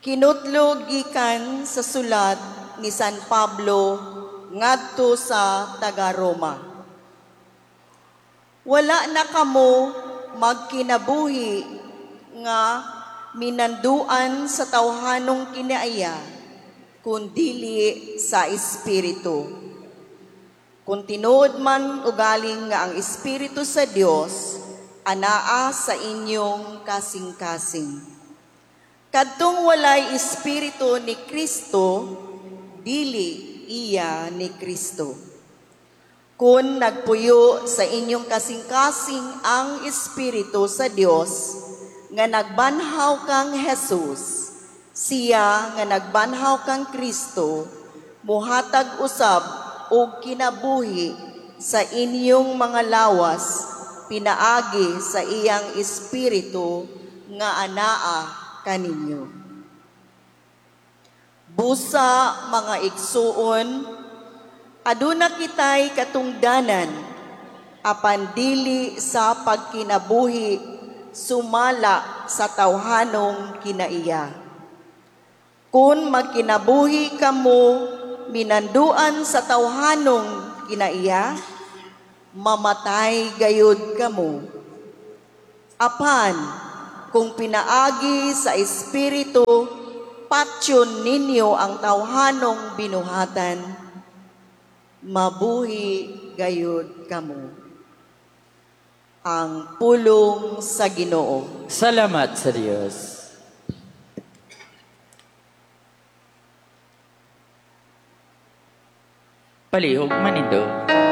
Kinutlog gikan sa sulat ni San Pablo ngadto sa taga Roma. Wala na kamo magkinabuhi nga minanduan sa tawhanong kinaaya kundili sa Espiritu. Kung tinuod man ugaling nga ang Espiritu sa Dios anaa sa inyong kasing-kasing. Kadtong walay Espiritu ni Kristo, dili iya ni Kristo. Kung nagpuyo sa inyong kasing-kasing ang Espiritu sa Dios, nga nagbanhaw kang Jesus, siya nga nagbanhaw kang Kristo, muhatag usab og kinabuhi sa inyong mga lawas, pinaagi sa iyang Espiritu nga anaa kaninyo. Busa mga igsuon, aduna kitay katungdanan, apan dili sa pagkinabuhi sumala sa tawhanong kinaiya. Kung magkinabuhi kamo minanduan sa tawhanong kinaiya, mamatay gayud kamo. Apan kung pinaagi sa Espiritu, patyon ninyo ang tawhanong binuhatan, mabuhi gayud kamo. Ang pulong sa Ginoo. Salamat sa Diyos. Palihog manindo.